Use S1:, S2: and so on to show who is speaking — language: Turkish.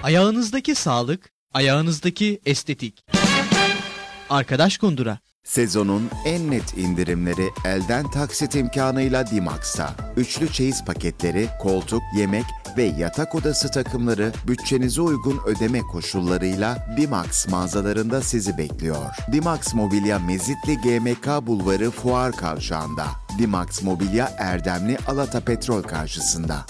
S1: Ayağınızdaki sağlık, ayağınızdaki estetik. Arkadaş Kundura.
S2: Sezonun en net indirimleri elden taksit imkanıyla Dimax'ta. Üçlü çeyiz paketleri, koltuk, yemek ve yatak odası takımları bütçenize uygun ödeme koşullarıyla Dimax mağazalarında sizi bekliyor. Dimax Mobilya Mezitli GMK Bulvarı Fuar Kavşağı'nda. Dimax Mobilya Erdemli Alata Petrol karşısında.